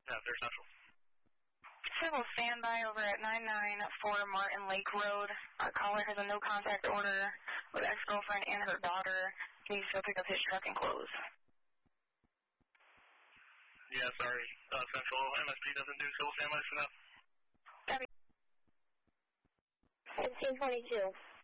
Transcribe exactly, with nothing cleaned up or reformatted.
Yeah, they're central. Civil standby over at nine nine four Martin Lake Road. Our caller has a no contact order with ex-girlfriend and her daughter. Needs to go pick up his truck and clothes. Yeah, sorry. Uh, Central M S P doesn't do civil standbys for that. fifteen twenty-two.